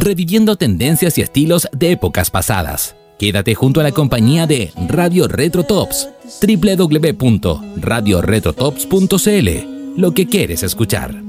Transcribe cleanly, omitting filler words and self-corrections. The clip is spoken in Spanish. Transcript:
reviviendo tendencias y estilos de épocas pasadas. Quédate junto a la compañía de Radio Retro Tops, www.radioretrotops.cl, lo que quieres escuchar.